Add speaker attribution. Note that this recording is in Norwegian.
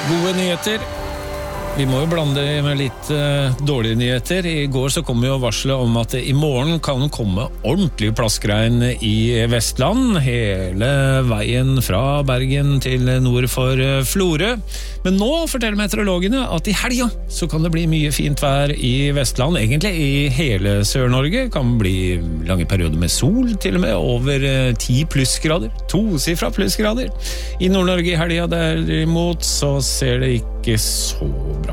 Speaker 1: Gode nyheter. Vi må jo blande det med litt dårlige nyheter. I går så kom jo varselet om at i morgen kan komme ordentlig plaskregn i Vestland, hele veien fra Bergen til nord for Florø. Men nå forteller meteorologene at i helga så kan det bli mye fint vær i Vestland, egentlig i hele Sør-Norge. Kan bli lange perioder med sol, til og med over 10 plussgrader, 2-sifra plussgrader. I Nord-Norge i helga derimot så ser det ikke så bra